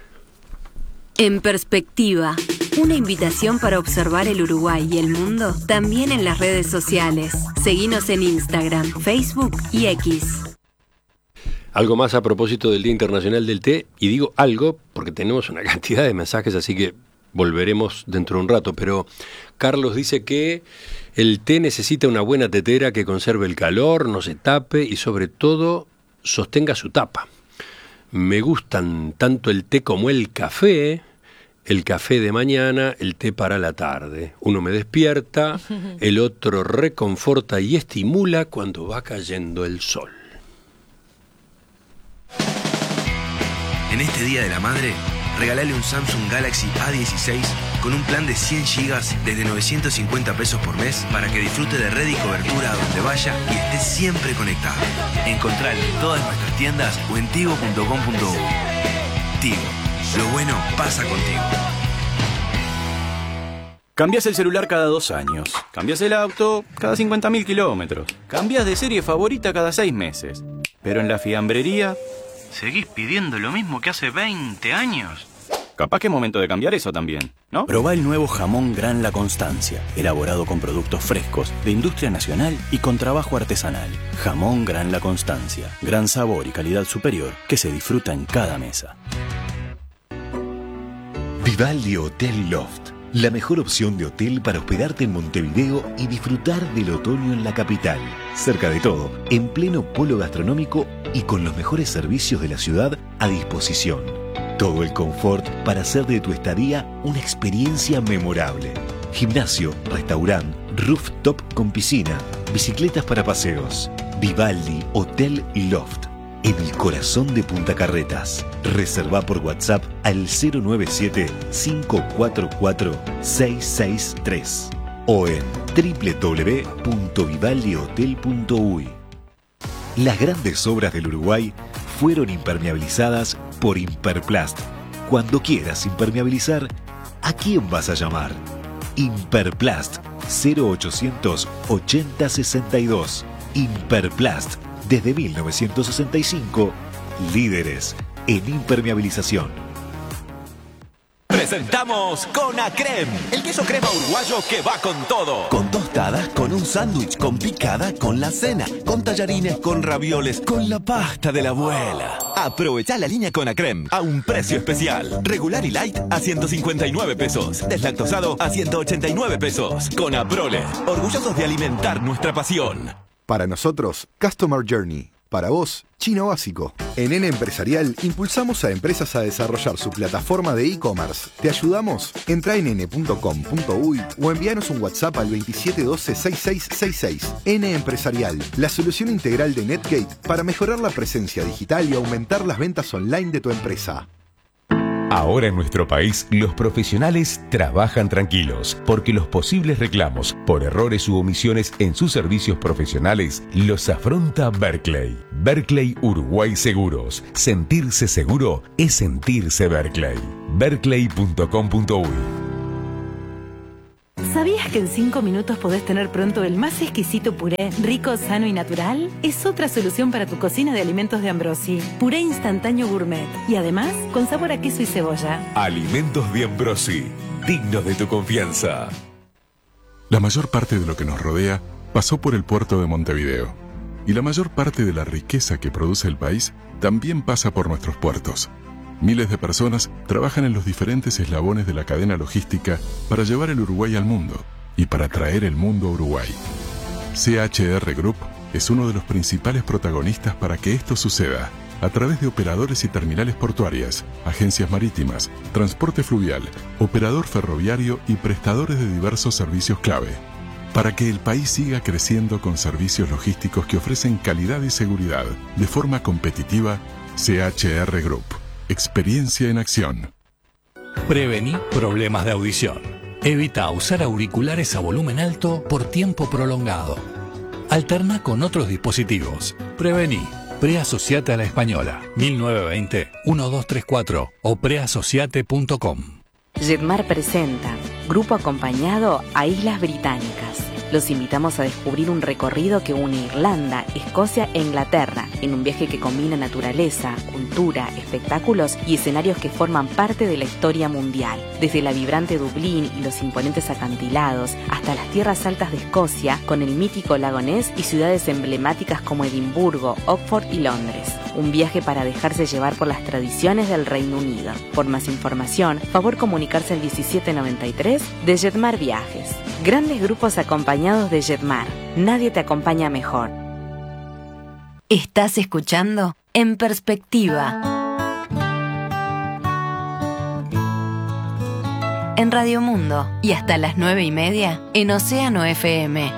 En Perspectiva, una invitación para observar el Uruguay y el mundo, también en las redes sociales. Seguinos en Instagram, Facebook y X. Algo más a propósito del Día Internacional del Té, y digo algo porque tenemos una cantidad de mensajes, así que volveremos dentro de un rato, pero Carlos dice que el té necesita una buena tetera que conserve el calor, no se tape y sobre todo sostenga su tapa. Me gustan tanto el té como el café, el café de mañana, el té para la tarde. Uno me despierta, el otro reconforta y estimula cuando va cayendo el sol. En este Día de la Madre, Regalale un Samsung Galaxy A dieciséis con un plan de cien gigas desde novecientos cincuenta pesos por mes para que disfrute de red y cobertura a donde vaya y esté siempre conectado. Encontralo en todas nuestras tiendas o en tigo punto com punto uy. Tigo, lo bueno pasa contigo. Cambias el celular cada dos años. Cambias el auto cada cincuenta mil kilómetros. Cambias de serie favorita cada seis meses. Pero en la fiambrería seguís pidiendo lo mismo que hace veinte años. Capaz que es momento de cambiar eso también, ¿no? Probá el nuevo jamón Gran La Constancia, elaborado con productos frescos, de industria nacional y con trabajo artesanal. Jamón Gran La Constancia, gran sabor y calidad superior que se disfruta en cada mesa. Vivaldi Hotel Loft, la mejor opción de hotel para hospedarte en Montevideo y disfrutar del otoño en la capital. Cerca de todo, en pleno polo gastronómico y con los mejores servicios de la ciudad a disposición. Todo el confort para hacer de tu estadía una experiencia memorable. Gimnasio, restaurante, rooftop con piscina, bicicletas para paseos. Vivaldi Hotel Loft, en el corazón de Punta Carretas. Reserva por WhatsApp al cero nueve siete, cinco cuatro cuatro, seis seis tres o en doble u doble u doble u punto vivaldi hotel punto uy. Las grandes obras del Uruguay fueron impermeabilizadas por Imperplast. Cuando quieras impermeabilizar, ¿a quién vas a llamar? Imperplast cero ochocientos ochenta sesenta y dos. Imperplast, desde mil novecientos sesenta y cinco, líderes en impermeabilización. Presentamos Conacrem, el queso crema uruguayo que va con todo. Con tostadas, con un sándwich, con picada, con la cena, con tallarines, con ravioles, con la pasta de la abuela. Aprovecha la línea Conacrem a un precio especial. Regular y light a ciento cincuenta y nueve pesos. Deslactosado a ciento ochenta y nueve pesos. Con Aprole, orgullosos de alimentar nuestra pasión. Para nosotros, Customer Journey. Para vos, Chino Básico. En N Empresarial impulsamos a empresas a desarrollar su plataforma de e-commerce. ¿Te ayudamos? Entra en ene punto com punto uy o envíanos un WhatsApp al veintisiete doce, sesenta y seis sesenta y seis. N Empresarial, la solución integral de Netgate para mejorar la presencia digital y aumentar las ventas online de tu empresa. Ahora en nuestro país, los profesionales trabajan tranquilos, porque los posibles reclamos por errores u omisiones en sus servicios profesionales los afronta Berkeley. Berkeley Uruguay Seguros. Sentirse seguro es sentirse Berkeley. berkeley punto com punto uy. ¿Sabías que en cinco minutos podés tener pronto el más exquisito puré, rico, sano y natural? Es otra solución para tu cocina de alimentos de Ambrosi. Puré instantáneo gourmet. Y además, con sabor a queso y cebolla. Alimentos de Ambrosi. Dignos de tu confianza. La mayor parte de lo que nos rodea pasó por el puerto de Montevideo. Y la mayor parte de la riqueza que produce el país también pasa por nuestros puertos. Miles de personas trabajan en los diferentes eslabones de la cadena logística para llevar el Uruguay al mundo y para traer el mundo a Uruguay. C H R Group es uno de los principales protagonistas para que esto suceda, a través de operadores y terminales portuarias, agencias marítimas, transporte fluvial, operador ferroviario y prestadores de diversos servicios clave. Para que el país siga creciendo con servicios logísticos que ofrecen calidad y seguridad de forma competitiva, C H R Group. Experiencia en acción. Prevení problemas de audición. Evita usar auriculares a volumen alto por tiempo prolongado. Alterna con otros dispositivos. Prevení. Preasociate a la Española. mil novecientos veinte, doce treinta y cuatro o preasociate punto com. Jetmar presenta Grupo Acompañado a Islas Británicas. Los invitamos a descubrir un recorrido que une Irlanda, Escocia e Inglaterra, en un viaje que combina naturaleza, cultura, espectáculos y escenarios que forman parte de la historia mundial. Desde la vibrante Dublín y los imponentes acantilados, hasta las tierras altas de Escocia, con el mítico lago Ness y ciudades emblemáticas como Edimburgo, Oxford y Londres. Un viaje para dejarse llevar por las tradiciones del Reino Unido. Por más información, favor comunicarse al diecisiete noventa y tres de Jetmar Viajes. Grandes grupos acompañados de Jetmar. Nadie te acompaña mejor. Estás escuchando En Perspectiva. En Radio Mundo y hasta las nueve y media en Océano F M.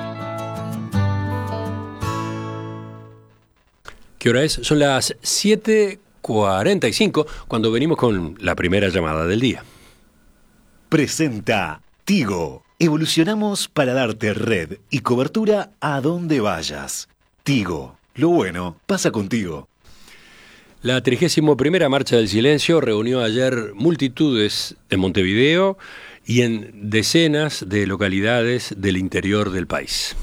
¿Qué hora es? Son las siete cuarenta y cinco, cuando venimos con la primera llamada del día. Presenta Tigo. Evolucionamos para darte red y cobertura a donde vayas. Tigo. Lo bueno pasa contigo. La trigésima primera Marcha del Silencio reunió ayer multitudes en Montevideo y en decenas de localidades del interior del país.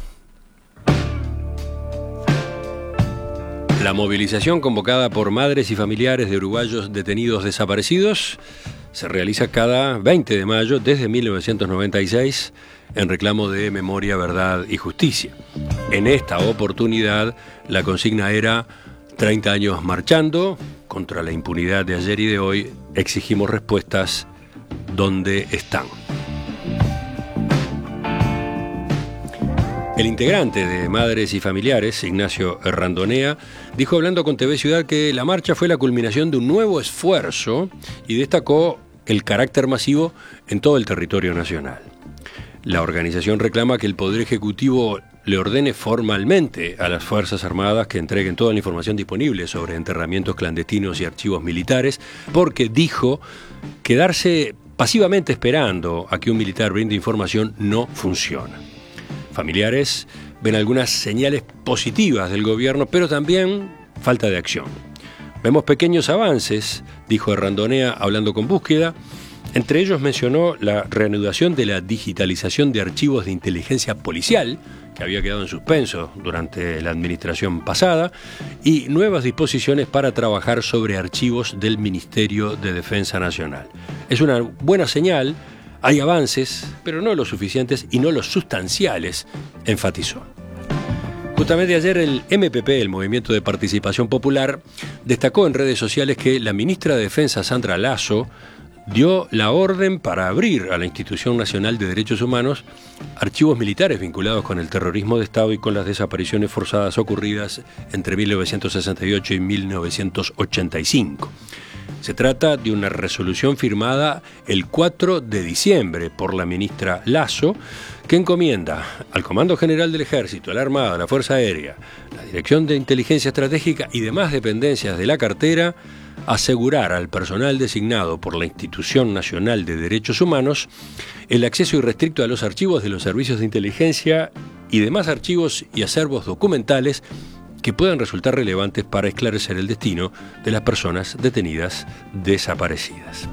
La movilización convocada por madres y familiares de uruguayos detenidos desaparecidos se realiza cada veinte de mayo desde mil novecientos noventa y seis en reclamo de memoria, verdad y justicia. En esta oportunidad la consigna era treinta años marchando contra la impunidad de ayer y de hoy, exigimos respuestas. ¿Dónde están? El integrante de Madres y Familiares, Ignacio Randonea, dijo hablando con T V Ciudad que la marcha fue la culminación de un nuevo esfuerzo y destacó el carácter masivo en todo el territorio nacional. La organización reclama que el Poder Ejecutivo le ordene formalmente a las Fuerzas Armadas que entreguen toda la información disponible sobre enterramientos clandestinos y archivos militares, porque dijo quedarse pasivamente esperando a que un militar brinde información no funciona. Familiares ven algunas señales positivas del gobierno, pero también falta de acción. Vemos pequeños avances, dijo Randonea hablando con Búsqueda. Entre ellos mencionó la reanudación de la digitalización de archivos de inteligencia policial, que había quedado en suspenso durante la administración pasada, y nuevas disposiciones para trabajar sobre archivos del Ministerio de Defensa Nacional. Es una buena señal. Hay avances, pero no los suficientes y no los sustanciales, enfatizó. Justamente ayer el M P P, el Movimiento de Participación Popular, destacó en redes sociales que la ministra de Defensa, Sandra Lasso, dio la orden para abrir a la Institución Nacional de Derechos Humanos archivos militares vinculados con el terrorismo de Estado y con las desapariciones forzadas ocurridas entre mil novecientos sesenta y ocho y mil novecientos ochenta y cinco. Se trata de una resolución firmada el cuatro de diciembre por la ministra Lasso, que encomienda al Comando General del Ejército, a la Armada, a la Fuerza Aérea, la Dirección de Inteligencia Estratégica y demás dependencias de la cartera asegurar al personal designado por la Institución Nacional de Derechos Humanos el acceso irrestricto a los archivos de los servicios de inteligencia y demás archivos y acervos documentales que puedan resultar relevantes para esclarecer el destino de las personas detenidas desaparecidas.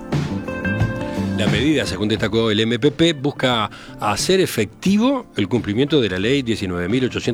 La medida, según destacó el M P P, busca hacer efectivo el cumplimiento de la Ley diecinueve mil ochocientos